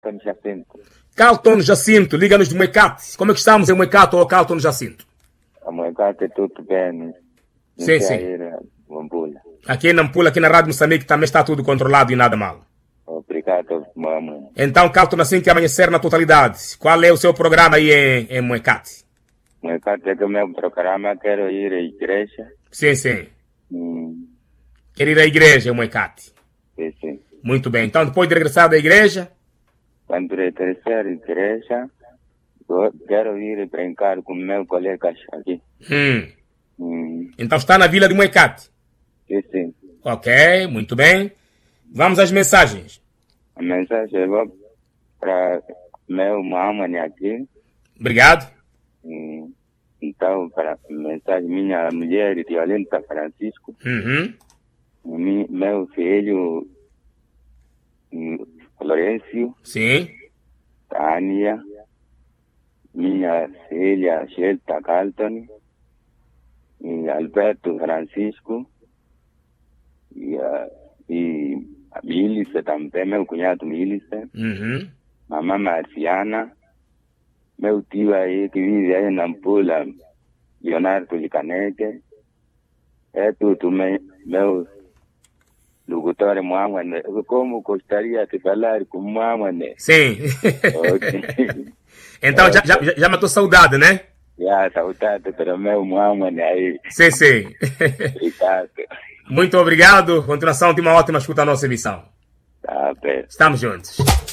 Carlton Jacinto. Carlton Jacinto, liga-nos do Moecate. Como é que estamos em Moecate ou Carlton Jacinto? A Moecate é tudo bem. Sim, sim. Aqui em Nampula, aqui na Rádio Moçambique, também está tudo controlado e nada mal. Obrigado, mamãe. Então, Carlton, assim que amanhecer na totalidade, qual é o seu programa aí em Moecate? Moecate é que o meu programa, quero ir à igreja. Sim, sim. Quer ir à igreja em Moecate? Sim, sim. Muito bem. Então, depois de regressar da igreja? Quando regressar à igreja, quero ir brincar com meus colegas aqui. Então está na vila de Moecate? Sim, sim. Ok, muito bem. Vamos às mensagens. A mensagem é para meu mamãe aqui. Obrigado. Então, para a mensagem minha mulher, Violenta Francisco. Meu filho, Florencio. Sim. Tânia. Minha filha, Shelta Carlton. E Alberto Francisco. E a Milice também, meu cunhado Milice. Mamãe Marciana. Meu tio aí que vive aí na Nampula, Leonardo Licanete. É tudo, meu locutor Moamane. Como gostaria de falar com Moamane? Sim. Okay. Então já matou saudade, né? Já, saudade para meu Moamane aí. Sim, sim. Obrigado. Muito obrigado. Continuação de uma ótima escuta à nossa emissão. Tá bem. Estamos juntos.